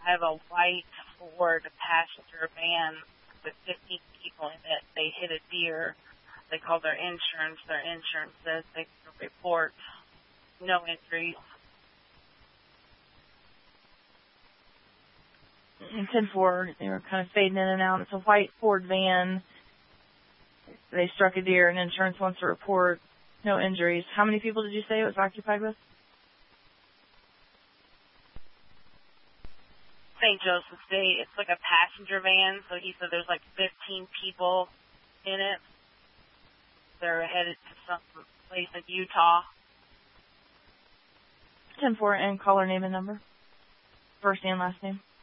I have a white Ford passenger van with 15 people in it. They hit a deer. They called their insurance. Their insurance says they can report no injuries. In 10-4, they were kind of fading in and out. It's a white Ford van. They struck a deer, and insurance wants to report no injuries. How many people did you say it was occupied with? St. Joseph State. It's like a passenger van, so he said there's like 15 people in it. They're headed to some place in Utah. 10-4, and caller name and number. First and last name.